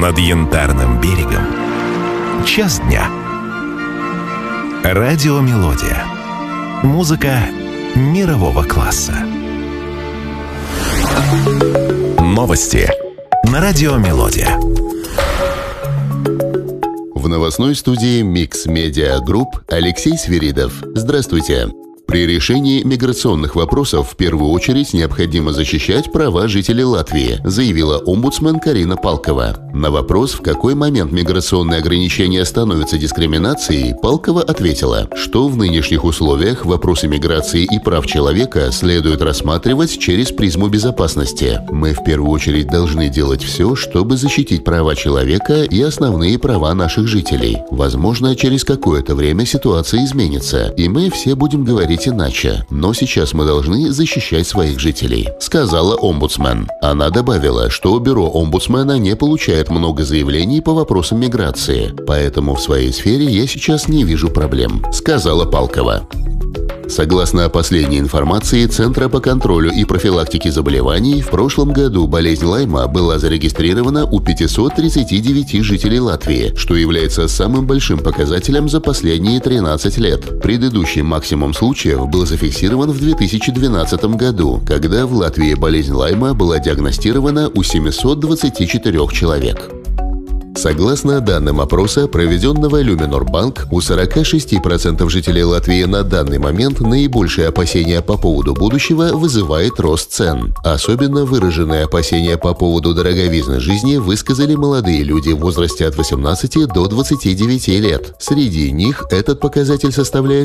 Над Янтарным берегом. Час дня. Радиомелодия. Музыка мирового класса. Новости на Радиомелодия. В новостной студии Mix Media Group Алексей Свиридов. Здравствуйте. При решении миграционных вопросов в первую очередь необходимо защищать права жителей Латвии, заявила омбудсмен Карина Палкова. На вопрос, в какой момент миграционные ограничения становятся дискриминацией, Палкова ответила, что в нынешних условиях вопросы миграции и прав человека следует рассматривать через призму безопасности. Мы в первую очередь должны делать все, чтобы защитить права человека и основные права наших жителей. Возможно, через какое-то время ситуация изменится, и мы все будем говорить иначе, но сейчас мы должны защищать своих жителей, сказала омбудсмен. Она добавила, что бюро омбудсмена не получает много заявлений по вопросам миграции, поэтому в своей сфере я сейчас не вижу проблем, сказала Палкова. Согласно последней информации Центра по контролю и профилактике заболеваний, в прошлом году болезнь Лайма была зарегистрирована у 539 жителей Латвии, что является самым большим показателем за последние 13 лет. Предыдущий максимум случаев был зафиксирован в 2012 году, когда в Латвии болезнь Лайма была диагностирована у 724 человек. Согласно данным опроса, проведенного Люминор-Банк, у 46% жителей Латвии на данный момент наибольшие опасения по поводу будущего вызывает рост цен. Особенно выраженные опасения по поводу дороговизны жизни высказали молодые люди в возрасте от 18 до 29 лет. Среди них этот показатель составляет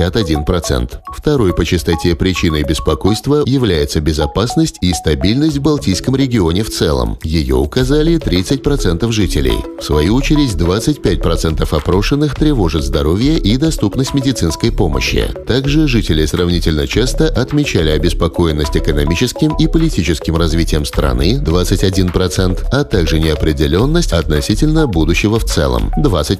61%. Второй по частоте причиной беспокойства является безопасность и стабильность в Балтийском регионе в целом. Ее указали 30% жителей. В свою очередь, 25% опрошенных тревожит здоровье и доступность медицинской помощи. Также жители сравнительно часто отмечали обеспокоенность экономическим и политическим развитием страны 21%, а также неопределенность относительно будущего в целом 20%.